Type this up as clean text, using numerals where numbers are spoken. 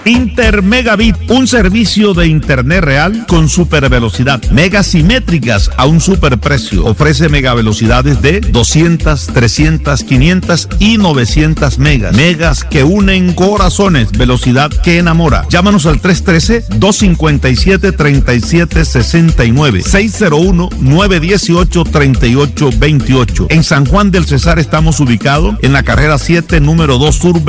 Intermegabit, un servicio de internet real con supervelocidad, megas simétricas a un superprecio. Ofrece megavelocidades de 200, 300, 500 y 900 megas. Megas que unen corazones, velocidad que enamora. Llámanos al 313-257-3769, 601-918-3828. En San Juan del Cesar estamos ubicados en la carrera 7, número 2 Sur